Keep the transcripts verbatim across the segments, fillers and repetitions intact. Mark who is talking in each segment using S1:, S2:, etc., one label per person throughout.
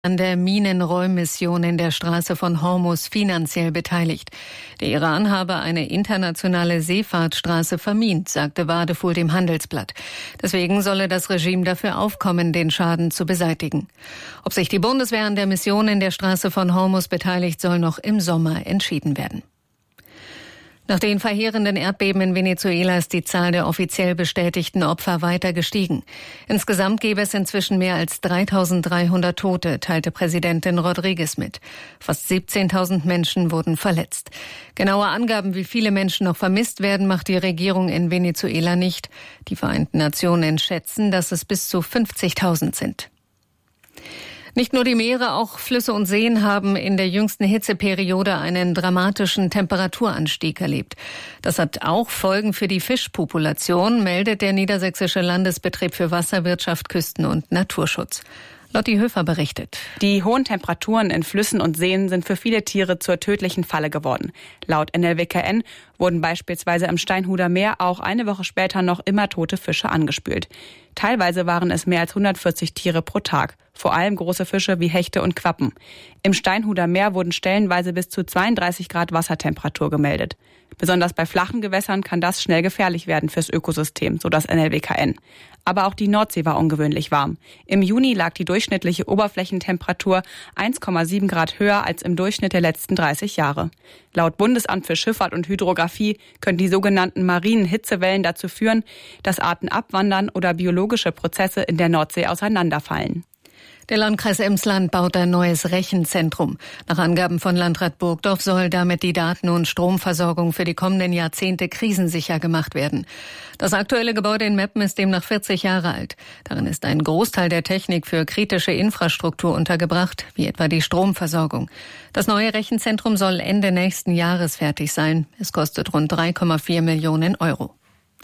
S1: an der Minenräummission in der Straße von Hormuz finanziell beteiligt. Der Iran habe eine internationale Seefahrtsstraße vermint, sagte Wadefuhl dem Handelsblatt. Deswegen solle das Regime dafür aufkommen, den Schaden zu beseitigen. Ob sich die Bundeswehr an der Mission in der Straße von Hormuz beteiligt, soll noch im Sommer entschieden werden. Nach den verheerenden Erdbeben in Venezuela ist die Zahl der offiziell bestätigten Opfer weiter gestiegen. Insgesamt gäbe es inzwischen mehr als dreitausenddreihundert Tote, teilte Präsidentin Rodriguez mit. Fast siebzehntausend Menschen wurden verletzt. Genaue Angaben, wie viele Menschen noch vermisst werden, macht die Regierung in Venezuela nicht. Die Vereinten Nationen schätzen, dass es bis zu fünfzigtausend sind. Nicht nur die Meere, auch Flüsse und Seen haben in der jüngsten Hitzeperiode einen dramatischen Temperaturanstieg erlebt. Das hat auch Folgen für die Fischpopulation, meldet der Niedersächsische Landesbetrieb für Wasserwirtschaft, Küsten- und Naturschutz. Lotti Höfer berichtet.
S2: Die hohen Temperaturen in Flüssen und Seen sind für viele Tiere zur tödlichen Falle geworden. Laut N L W K N wurden beispielsweise im Steinhuder Meer auch eine Woche später noch immer tote Fische angespült. Teilweise waren es mehr als hundertvierzig Tiere pro Tag, vor allem große Fische wie Hechte und Quappen. Im Steinhuder Meer wurden stellenweise bis zu zweiunddreißig Grad Wassertemperatur gemeldet. Besonders bei flachen Gewässern kann das schnell gefährlich werden fürs Ökosystem, so das N L W K N. Aber auch die Nordsee war ungewöhnlich warm. Im Juni lag die durchschnittliche Oberflächentemperatur eins Komma sieben Grad höher als im Durchschnitt der letzten dreißig Jahre. Laut Bundesamt für Schifffahrt und Hydrographie können die sogenannten marinen Hitzewellen dazu führen, dass Arten abwandern oder biologische Prozesse in der Nordsee auseinanderfallen.
S1: Der Landkreis Emsland baut ein neues Rechenzentrum. Nach Angaben von Landrat Burgdorf soll damit die Daten- und Stromversorgung für die kommenden Jahrzehnte krisensicher gemacht werden. Das aktuelle Gebäude in Meppen ist demnach vierzig Jahre alt. Darin ist ein Großteil der Technik für kritische Infrastruktur untergebracht, wie etwa die Stromversorgung. Das neue Rechenzentrum soll Ende nächsten Jahres fertig sein. Es kostet rund drei Komma vier Millionen Euro.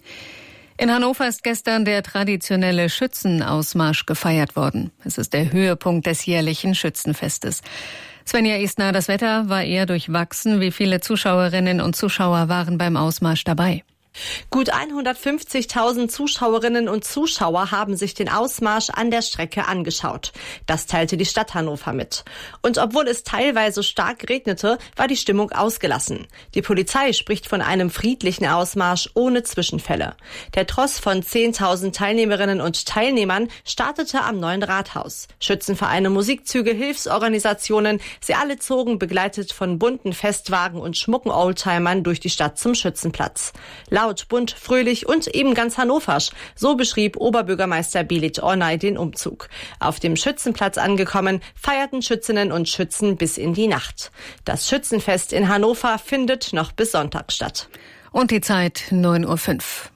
S1: In Hannover ist gestern der traditionelle Schützenausmarsch gefeiert worden. Es ist der Höhepunkt des jährlichen Schützenfestes. Svenja Estner, das Wetter war eher durchwachsen. Wie viele Zuschauerinnen und Zuschauer waren beim Ausmarsch dabei?
S3: Gut hundertfünfzigtausend Zuschauerinnen und Zuschauer haben sich den Ausmarsch an der Strecke angeschaut. Das teilte die Stadt Hannover mit. Und obwohl es teilweise stark regnete, war die Stimmung ausgelassen. Die Polizei spricht von einem friedlichen Ausmarsch ohne Zwischenfälle. Der Tross von zehntausend Teilnehmerinnen und Teilnehmern startete am neuen Rathaus. Schützenvereine, Musikzüge, Hilfsorganisationen, sie alle zogen begleitet von bunten Festwagen und schmucken Oldtimern durch die Stadt zum Schützenplatz. Laut, bunt, fröhlich und eben ganz hannoversch. So beschrieb Oberbürgermeister Belit Ornay den Umzug. Auf dem Schützenplatz angekommen, feierten Schützinnen und Schützen bis in die Nacht. Das Schützenfest in Hannover findet noch bis Sonntag statt.
S1: Und die Zeit neun Uhr fünf.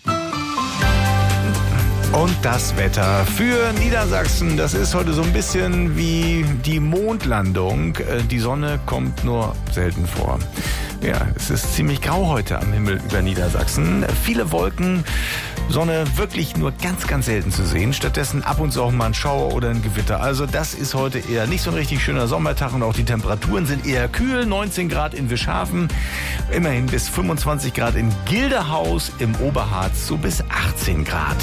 S4: Und das Wetter für Niedersachsen, das ist heute so ein bisschen wie die Mondlandung. Die Sonne kommt nur selten vor. Ja, es ist ziemlich grau heute am Himmel über Niedersachsen. Viele Wolken, Sonne wirklich nur ganz, ganz selten zu sehen. Stattdessen ab und zu auch mal ein Schauer oder ein Gewitter. Also das ist heute eher nicht so ein richtig schöner Sommertag und auch die Temperaturen sind eher kühl. neunzehn Grad in Wischhafen, immerhin bis fünfundzwanzig Grad in Gildehaus, im Oberharz so bis achtzehn Grad.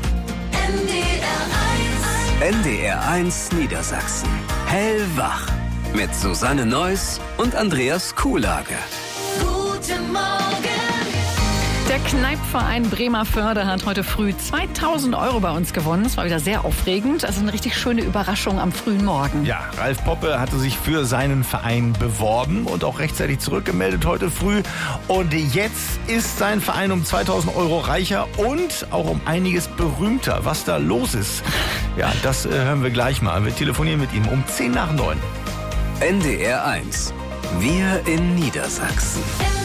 S5: N D R eins Niedersachsen. Hellwach. Mit Susanne Neuss und Andreas Kuhlage.
S6: Guten Morgen.
S7: Der Kneippverein Bremerförde hat heute früh zweitausend Euro bei uns gewonnen. Das war wieder sehr aufregend. Also eine richtig schöne Überraschung am frühen Morgen.
S4: Ja, Ralf Poppe hatte sich für seinen Verein beworben und auch rechtzeitig zurückgemeldet heute früh. Und jetzt ist sein Verein um zweitausend Euro reicher und auch um einiges berühmter. Was da los ist, ja, das äh, hören wir gleich mal. Wir telefonieren mit ihm um zehn nach neun.
S5: N D R eins. Wir in Niedersachsen.